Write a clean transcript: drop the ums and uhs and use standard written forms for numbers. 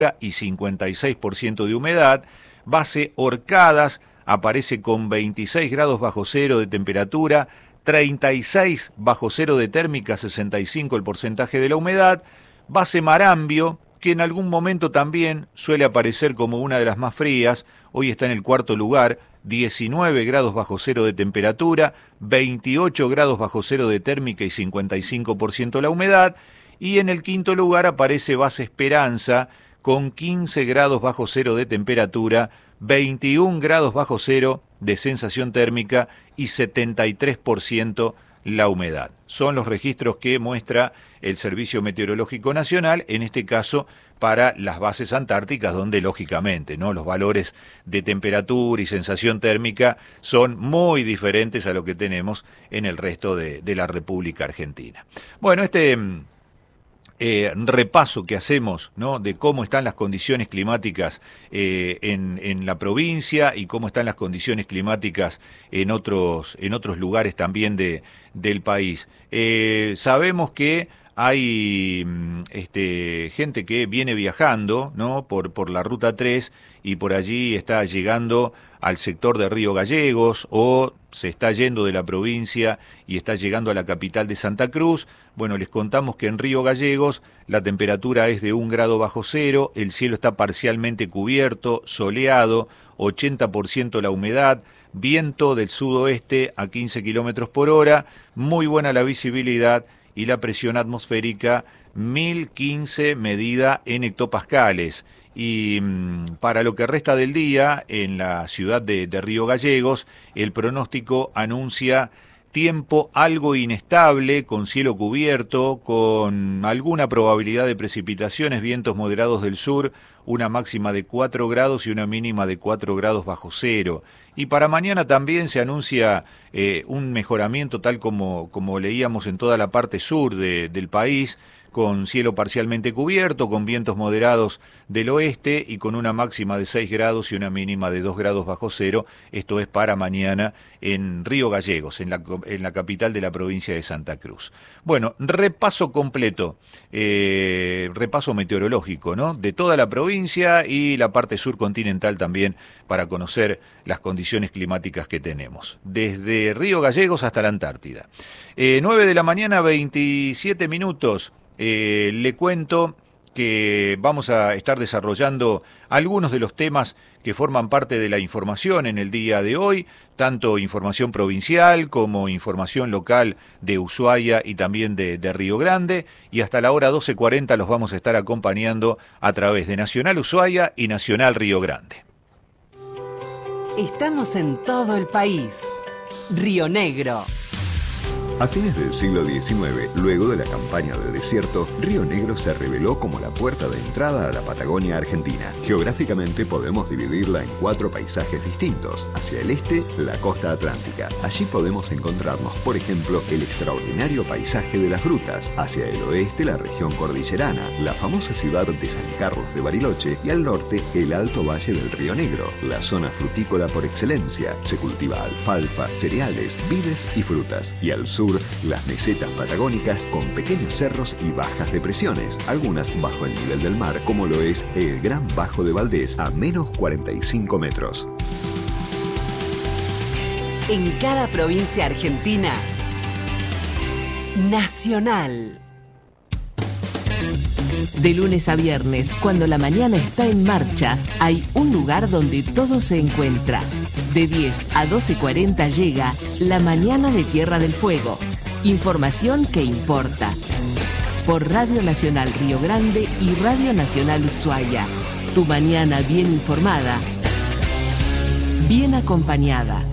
y 56% de humedad. Base Orcadas aparece con 26 grados bajo cero de temperatura, 36 bajo cero de térmica, 65 el porcentaje de la humedad. Base Marambio, que en algún momento también suele aparecer como una de las más frías, hoy está en el cuarto lugar, 19 grados bajo cero de temperatura, 28 grados bajo cero de térmica y 55% la humedad. Y en el quinto lugar aparece Base Esperanza, con 15 grados bajo cero de temperatura, 21 grados bajo cero de sensación térmica y 73% la humedad. Son los registros que muestra el Servicio Meteorológico Nacional, en este caso para las bases antárticas, donde lógicamente, ¿no?, los valores de temperatura y sensación térmica son muy diferentes a lo que tenemos en el resto de la República Argentina. Bueno, repaso que hacemos, ¿no?, de cómo están las condiciones climáticas en la provincia y cómo están las condiciones climáticas en otros lugares también del país. Sabemos que hay gente que viene viajando, ¿no?, por la Ruta 3 y por allí está llegando al sector de Río Gallegos o se está yendo de la provincia y está llegando a la capital de Santa Cruz. Bueno, les contamos que en Río Gallegos la temperatura es de 1 grado bajo cero, el cielo está parcialmente cubierto, soleado, 80% la humedad, viento del sudoeste a 15 kilómetros por hora, muy buena la visibilidad y la presión atmosférica 1015 medida en hectopascales. Y para lo que resta del día, en la ciudad de Río Gallegos, el pronóstico anuncia tiempo algo inestable, con cielo cubierto, con alguna probabilidad de precipitaciones, vientos moderados del sur, una máxima de 4 grados y una mínima de 4 grados bajo cero. Y para mañana también se anuncia un mejoramiento, tal como leíamos en toda la parte sur del país, con cielo parcialmente cubierto, con vientos moderados del oeste y con una máxima de 6 grados y una mínima de 2 grados bajo cero. Esto es para mañana en Río Gallegos, en la capital de la provincia de Santa Cruz. Bueno, repaso completo, repaso meteorológico, ¿no?, de toda la provincia y la parte sur continental también, para conocer las condiciones climáticas que tenemos, desde Río Gallegos hasta la Antártida. 9 de la mañana, 27 minutos. Le cuento que vamos a estar desarrollando algunos de los temas que forman parte de la información en el día de hoy, tanto información provincial como información local de Ushuaia y también de Río Grande, y hasta la hora 12:40 los vamos a estar acompañando a través de Nacional Ushuaia y Nacional Río Grande. Estamos en todo el país. Río Negro. A fines del siglo XIX, luego de la campaña del desierto, Río Negro se reveló como la puerta de entrada a la Patagonia Argentina. Geográficamente podemos dividirla en 4 paisajes distintos. Hacia el este, la costa atlántica. Allí podemos encontrarnos, por ejemplo, el extraordinario paisaje de las grutas. Hacia el oeste, la región cordillerana, la famosa ciudad de San Carlos de Bariloche, y al norte, el alto valle del Río Negro, la zona frutícola por excelencia. Se cultiva alfalfa, cereales, vides y frutas. Y al sur, las mesetas patagónicas con pequeños cerros y bajas depresiones, algunas bajo el nivel del mar, como lo es el Gran Bajo de Valdés, a menos 45 metros. En cada provincia argentina, Nacional. De lunes a viernes, cuando la mañana está en marcha, hay un lugar donde todo se encuentra. De 10 a 12:40 llega La Mañana de Tierra del Fuego. Información que importa. Por Radio Nacional Río Grande y Radio Nacional Ushuaia. Tu mañana bien informada, bien acompañada.